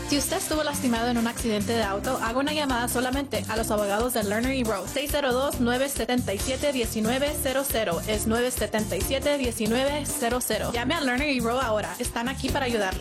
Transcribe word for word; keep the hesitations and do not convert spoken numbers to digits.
Si usted estuvo lastimado en un accidente de auto, haga una llamada solamente a los abogados de Lerner y Rowe. seis cero dos, nueve siete siete, uno nueve cero cero. Es nueve siete siete, uno nueve cero cero. Llame a Lerner y Rowe ahora. Están aquí para ayudarle.